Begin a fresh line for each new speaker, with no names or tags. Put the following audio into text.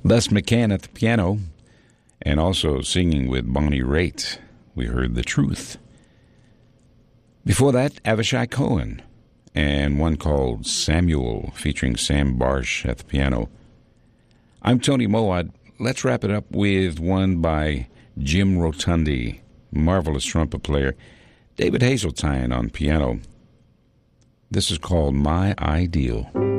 Les McCann at the piano, and also singing with Bonnie Raitt. We heard The Truth. Before that, Avishai Cohen, and one called Samuel, featuring Sam Barsh at the piano. I'm Tony Moad. Let's wrap it up with one by Jim Rotundi, marvelous trumpet player, David Hazeltine on piano. This is called My Ideal.